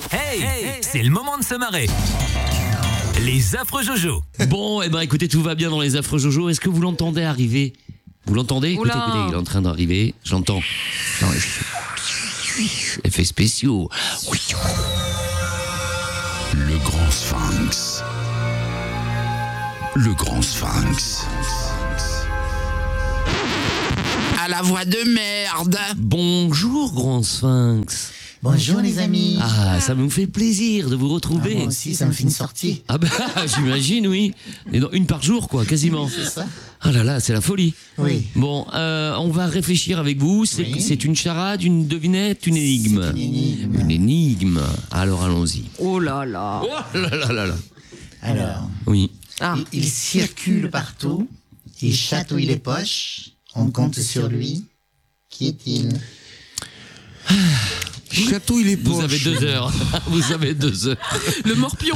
Hey, c'est le moment de se marrer. Les affreux Jojo. Bon, écoutez, tout va bien dans les affreux Jojo. Est-ce que vous l'entendez arriver? Vous l'entendez? Écoutez, il est en train d'arriver. J'entends. Effets spéciaux. Le grand sphinx. Le grand sphinx. À la voix de merde. Bonjour, grand sphinx. Bonjour les amis. Ah, ça me fait plaisir de vous retrouver. Moi aussi, ça me fait une sortie. Ah bah, j'imagine, oui. Et une par jour, quoi, quasiment. C'est ça. Ah là là, c'est la folie. Oui. Bon, on va réfléchir avec vous. C'est une charade, une devinette, une énigme. C'est une énigme. Une énigme. Alors allons-y. Oh là là. Oh là là là là. Alors, Oui. Ah. il circule partout, il chatouille les poches, on compte sur lui. Qui est-il? Chatouille les poches. Vous avez 2 heures. Vous avez 2 heures. Le morpion.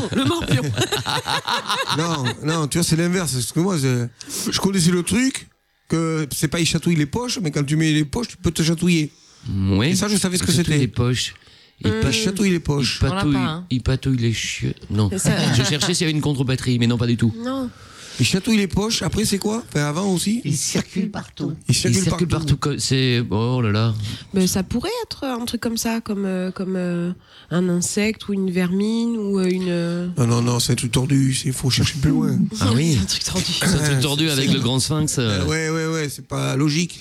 Non, tu vois, c'est l'inverse. Parce que moi, je connaissais le truc que c'est pas il chatouille les poches, mais quand tu mets les poches, tu peux te chatouiller. Oui. Et ça, je savais ce que Chatouille c'était. les poches. Il chatouille les poches. On l'a pas, hein. Il patouille les chiottes. Non. C'est ça. Je cherchais s'il y avait une contre-batterie, mais non, pas du tout. Non. Il chatouille les poches. Après, c'est quoi? Enfin, avant aussi. Il circule partout. Il Il circule partout. C'est. Oh là là. Mais ça pourrait être un truc comme ça, comme un insecte ou une vermine ou une. Non, c'est un truc tordu. Il faut chercher plus loin. Ah oui. C'est un truc tordu. C'est un truc tordu avec le grand sphinx. Ouais, c'est pas logique.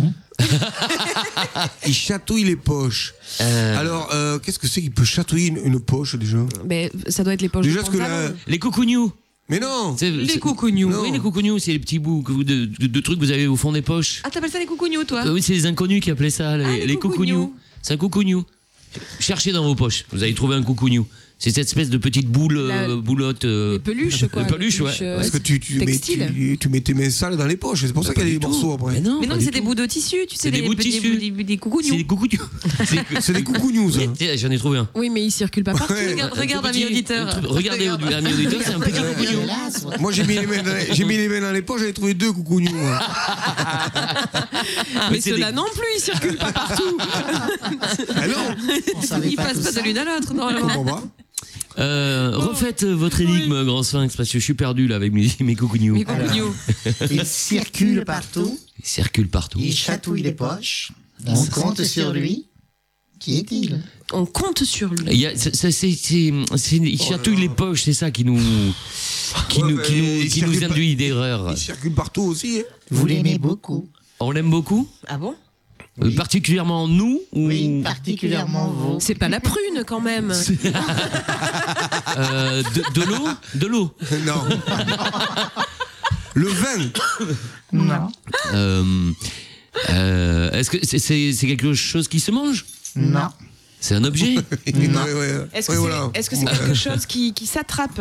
Il chatouille les poches. Alors, qu'est-ce que c'est qu'il peut chatouiller une poche déjà? Mais ça doit être les poches Déjà, de parce que pantalon. là. Les coucougnous. Mais non! Les coucougnous. Non. Oui, les coucougnous, c'est les petits bouts de trucs que vous avez au fond des poches. Ah, t'appelles ça les coucougnous, toi? Oui, c'est les inconnus qui appelaient ça les coucougnous. C'est un coucougnou. Cherchez dans vos poches, vous allez trouver un coucougnou. C'est cette espèce de petite boule, boulotte. Les peluches, quoi. Les peluches, ouais. Parce que tu mets tes mains sales dans les poches. C'est pour ça qu'il y a des morceaux après. Mais non, Mais non, pas c'est du des tout. bouts de tissu, tu sais, C'est des bouts de tissu. des coucougnous. C'est des coucougnous. C'est des coucougnous, ça. Tiens, j'en ai trouvé un. Oui, mais ils circulent pas partout. Ouais. Regarde, ami auditeur. Regardez, ami auditeur, c'est un petit coucougneux. Hélas, ouais. Moi, j'ai mis les mains dans les poches, j'avais trouvé 2 coucougnous. Moi. Mais c'est ceux-là des- non plus, ils circulent pas partout. Ah non, On savait Ils pas passent tout pas ça. de l'une à l'autre, je normalement. comprends pas. Refaites votre énigme, grand sphinx, parce que je suis perdu là avec mes coucougnous. Les coucougnous. Il circule partout, Ils circulent partout. il chatouille les poches, on compte sur lui. Qui est-il? On compte sur lui. Il chatouille les poches, c'est ça qui nous induit d'erreur. Il circule partout aussi. Hein. Vous l'aimez beaucoup. On l'aime beaucoup, Ah bon? particulièrement nous ou Oui, particulièrement vous. C'est pas la prune, quand même. de l'eau. Non. Le vin. Non. Est-ce que c'est quelque chose qui se mange? Non. C'est un objet? Ouais. Est-ce que Ouais, c'est voilà. quelque chose qui s'attrape?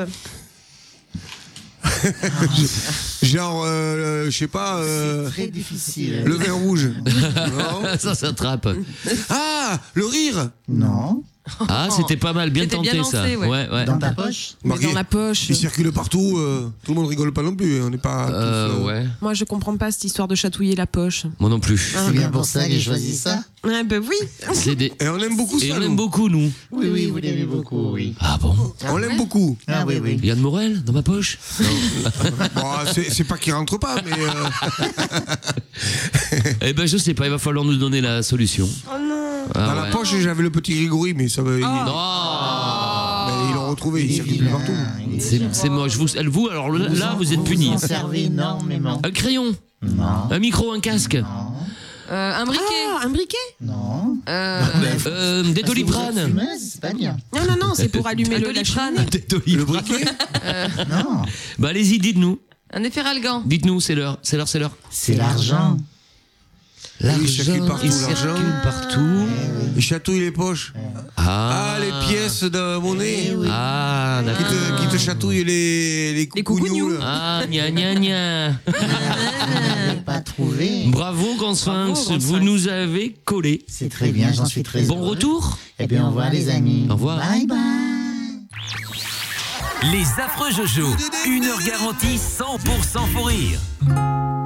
Genre, je sais pas, Très difficile. le vin rouge. Non. Ça s'attrape. Ah, le rire. Non. Ah, c'était pas mal, bien C'était tenté bien lancé, ça. ouais. Dans ta poche? Mais dans la poche. Il circule partout. Tout le monde rigole pas non plus. On n'est pas. tous, Ouais. Moi, je comprends pas cette histoire de chatouiller la poche. Moi non plus. C'est bien pour ça que j'ai choisi ça. Ouais, ben oui. C'est des... Et on aime beaucoup Et ça. on nous. aime beaucoup, nous. Oui, vous l'aimez beaucoup, oui. Ah bon? On l'aime beaucoup. Ah oui, oui. Yann Morel, dans ma poche? Bon, c'est pas qu'il rentre pas, mais. Eh ben, je sais pas, il va falloir nous donner la solution. Oh non. Ah, Dans la ouais. poche, j'avais le petit Grégory, mais ça va. Non! Mais ils l'ont retrouvé, il circule vilain, partout. il est C'est moche. Vous, alors là, vous êtes punis. Vous en servez énormément. Un crayon, Non. un micro, un casque, Un briquet. Un briquet. Non. des Doliprane. Fumeuse, c'est pas bien. Non, c'est pour allumer le Doliprane. lachan. Des Doliprane. Non. Bah allez-y, dites-nous. Un efferalgan. Dites-nous, c'est l'heure. C'est l'argent. Il circule partout, il l'argent. circule partout. Il chatouille les poches. Ah, les pièces de monnaie. Ah, Qui d'accord. te chatouillent les coucougnous. coucougnous. là. Ah, gna gna gna. Vous n'avez pas trouvé. Bravo, grand sphinx. Grand Vous sphinx. nous avez collé. C'est très bien, j'en suis très Bon heureux. retour. Eh bien, au revoir les amis. Au revoir. Bye bye. Les affreux Jojo. 1 heure garantie 100% pour rire.